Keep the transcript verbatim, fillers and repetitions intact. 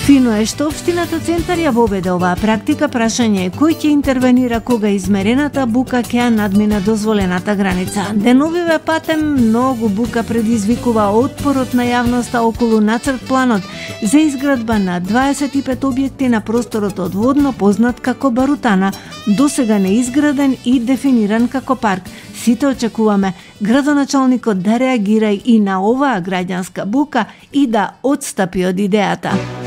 Фино е што општината Центар ја воведе оваа практика. Прашање е кој ќе интервенира кога измерената бука ќе ја надмина дозволената граница. Деновиве патем многу бука предизвикува отпорот на јавноста околу нацрт планот за изградба на дваесет и пет објекти на просторот од Водно, познат како Барутана, досега неизграден и дефиниран како парк. Сите очекуваме градоначалникот да реагира и на оваа граѓанска бука и да отстапи од идејата.